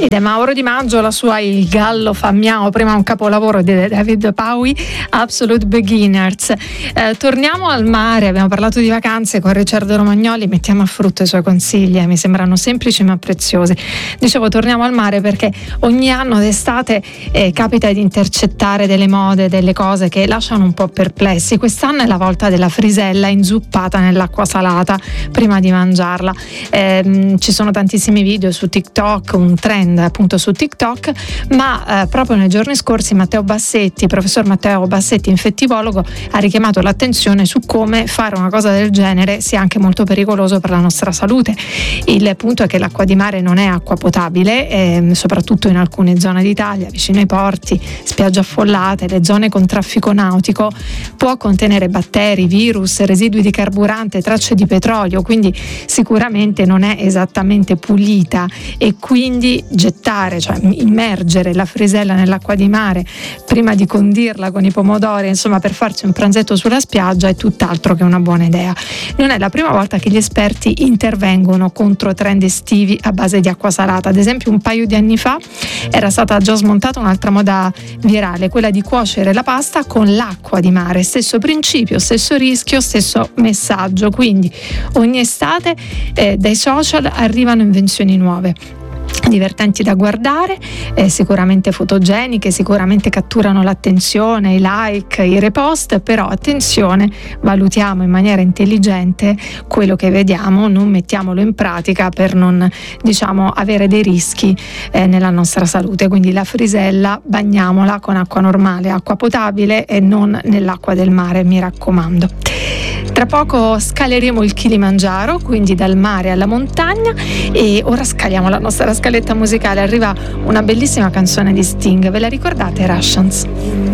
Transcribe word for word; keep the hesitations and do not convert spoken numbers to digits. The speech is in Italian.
Ed è Mauro Di Maggio, la sua Il gallo fa miau, prima un capolavoro di David Bowie, Absolute Beginners. Eh, torniamo al mare, abbiamo parlato di vacanze con Riccardo Romagnoli, mettiamo a frutto i suoi consigli, eh, mi sembrano semplici ma preziosi. Dicevo, torniamo al mare perché ogni anno d'estate eh, capita di intercettare delle mode, delle cose che lasciano un po' perplessi. Quest'anno è la volta della frisella inzuppata nell'acqua salata prima di mangiarla. Eh, ci sono tantissimi video su TikTok, un trend appunto su TikTok, ma eh, proprio nei giorni scorsi Matteo Bassetti, professor Matteo Bassetti, infettivologo, ha richiamato l'attenzione su come fare una cosa del genere sia anche molto pericoloso per la nostra salute. Il punto è che l'acqua di mare non è acqua potabile, eh, soprattutto in alcune zone d'Italia, vicino ai porti, spiagge affollate, le zone con traffico nautico, può contenere batteri, virus, residui di carburante, tracce di petrolio, quindi sicuramente non è esattamente pulita, e quindi gettare, cioè immergere la frisella nell'acqua di mare prima di condirla con i pomodori, insomma per farci un pranzetto sulla spiaggia, è tutt'altro che una buona idea. Non è la prima volta che gli esperti intervengono contro trend estivi a base di acqua salata. Ad esempio un paio di anni fa era stata già smontata un'altra moda virale, quella di cuocere la pasta con l'acqua di mare. Stesso principio, stesso rischio, stesso messaggio. Quindi ogni estate eh, dai social arrivano invenzioni nuove, divertenti da guardare, eh, sicuramente fotogeniche, sicuramente catturano l'attenzione, i like, i repost, però attenzione, valutiamo in maniera intelligente quello che vediamo, non mettiamolo in pratica per non, diciamo, avere dei rischi eh, nella nostra salute. Quindi la frisella bagniamola con acqua normale, acqua potabile, e non nell'acqua del mare, mi raccomando. Tra poco scaleremo il Kilimangiaro, quindi dal mare alla montagna, e ora scaliamo la nostra scaletta musicale. Arriva una bellissima canzone di Sting, ve la ricordate? Russians.